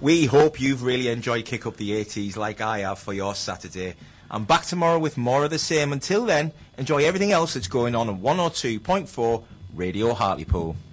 We hope you've really enjoyed Kick Up the 80s like I have for your Saturday. I'm back tomorrow with more of the same. Until then, enjoy everything else that's going on 102.4 Radio Hartlepool.